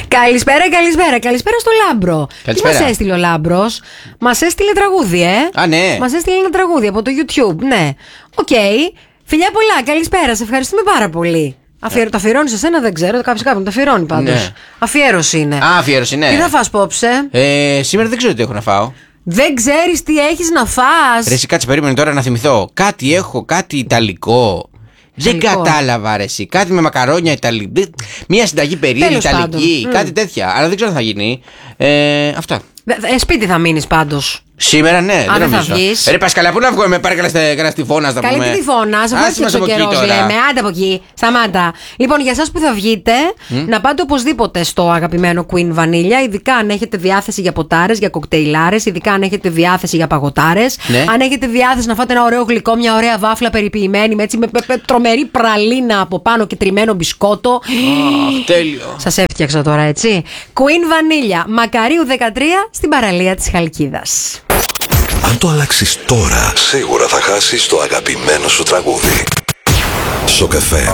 Καλησπέρα στο Λάμπρο. Τι μας έστειλε ο Λάμπρος? Μας έστειλε τραγούδι, Α, ναι. Μας έστειλε ένα τραγούδι από το YouTube, ναι. Οκ. Φιλιά πολλά, καλησπέρα, σε ευχαριστούμε πάρα πολύ. Το αφιερώνει σε σένα, δεν ξέρω. Κάποιον το αφιερώνει πάντως. Ναι. Αφιέρωση είναι. Αφιέρωση, ναι. Τι θα φας απόψε? Σήμερα δεν ξέρω τι έχω να φάω. Δεν ξέρεις τι έχεις να φας? Ρε, εσύ κάτσε, περίμενε τώρα να θυμηθώ. Κάτι έχω, κάτι ιταλικό. Δεν κατάλαβα, ρε, εσύ. Κάτι με μακαρόνια ιταλική. Μια συνταγή περίεργη ιταλική. Κάτι τέτοια. Αλλά δεν ξέρω αν θα γίνει. Αυτά. Σπίτι θα μείνεις πάντως. Σήμερα ναι, δεν θα βγεις. Ρε Πασκαλά, πού να βγω, με πάρε κανένα τυφώνα, θα πούμε. Καλή τυφώνα, αφού έφτιαξε ο καιρός, λέμε. Άντε από εκεί, σταμάτα. Λοιπόν, για εσάς που θα βγείτε, να πάτε οπωσδήποτε στο αγαπημένο Queen Vanilla, ειδικά αν έχετε διάθεση για ποτάρες, για κοκτέιλάρες, ειδικά αν έχετε διάθεση για παγωτάρες. Ναι. Αν έχετε διάθεση να φάτε ένα ωραίο γλυκό, μια ωραία βάφλα περιποιημένη, με τρομερή πραλίνα από πάνω και τριμμένο μπισκότο. Τέλειο. Σας έφτιαξα τώρα, έτσι. Queen Vanilla, Μακαρίου 13, στην παραλία της Χαλκίδας. Αν το αλλάξεις τώρα, σίγουρα θα χάσεις το αγαπημένο σου τραγούδι. Σοκ-FM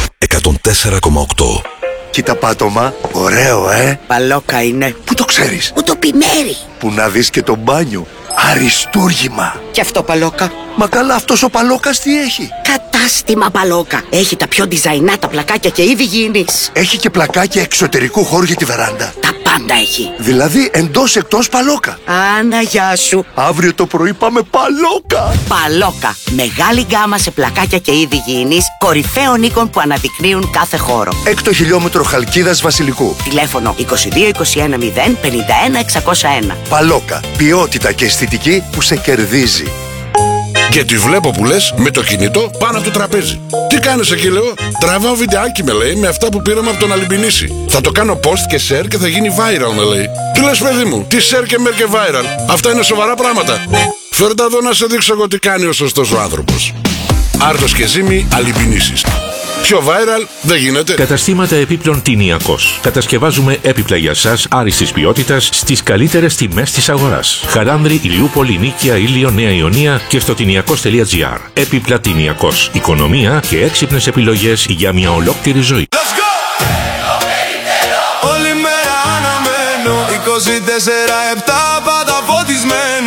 104,8. Κοίτα πάτωμα, ωραίο Παλόκα είναι. Πού το ξέρεις? Μου το πει Μέρη. Που να δεις και το μπάνιο. Αριστούργημα. Και αυτό Παλόκα? Μα καλά, αυτός ο Παλόκας τι έχει? Κατάστημα Παλόκα. Έχει τα πιο διζαϊνάτα πλακάκια και είδη γήινης. Έχει και πλακάκια εξωτερικού χώρου για τη βεράντα. Τα πάντα έχει. Δηλαδή εντός εκτός Παλόκα. Άνα, γεια σου. Αύριο το πρωί πάμε Παλόκα. Παλόκα. Μεγάλη γκάμα σε πλακάκια και είδη γήινης, κορυφαίων οίκων που αναδεικνύουν κάθε χώρο. 6 χιλιόμετρο Χαλκίδας Βασιλικού. Τηλέφωνο 22 21 0 51 601. Παλόκα. Ποιότητα και αισθητική που σε κερδίζει. Και τη βλέπω που λες με το κινητό πάνω από το τραπέζι. Τι κάνεις εκεί, λέω? Τραβάω βιντεάκι, με λέει, με αυτά που πήραμε από τον Αλυμπινίση. Θα το κάνω post και share και θα γίνει viral, με λέει. Τι λες, παιδί μου? Τι share και mer και viral? Αυτά είναι σοβαρά πράγματα. Φέρτα εδώ να σε δείξω εγώ τι κάνει ο σωστός ο άνθρωπος. Άρτος και Ζήμη, Αλυμπινίσης. Πιο viral δεν γίνεται. Καταστήματα επίπλων Τινιακός. Κατασκευάζουμε έπιπλα για σας άριστης ποιότητας στις καλύτερες τιμές της αγοράς. Χαράνδρη, Ηλιούπολη, Νίκαια, Ήλιο, Νέα Ιωνία και στο τινιακός.gr. Έπιπλα Τινιακός. Οικονομία και έξυπνες επιλογές για μια ολόκληρη ζωή. Όλη μέρα αναμένω 24/7 πάντα φωτισμένο.